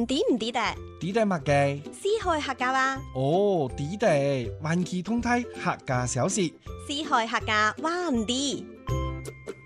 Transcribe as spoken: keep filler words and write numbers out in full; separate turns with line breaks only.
知唔知得？
知得乜嘅？
四海客家話。
哦，知得，環期通體客家小事。
四海客家話唔知。